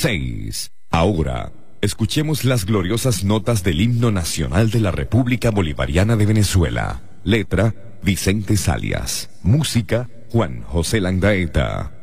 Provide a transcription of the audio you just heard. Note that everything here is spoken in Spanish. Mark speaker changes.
Speaker 1: 6. Ahora, escuchemos las gloriosas notas del himno nacional de la República Bolivariana de Venezuela. Letra, Vicente Salias. Música, Juan José Landaeta.